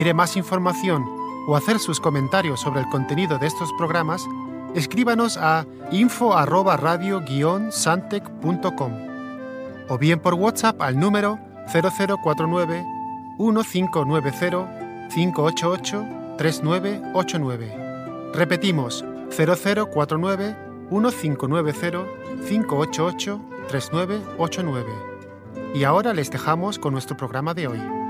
quiere más información o hacer sus comentarios sobre el contenido de estos programas, escríbanos a info@radio-santec.com o bien por WhatsApp al número 0049 1590 588 3989. Repetimos, 0049 1590 588 3989. Y ahora les dejamos con nuestro programa de hoy.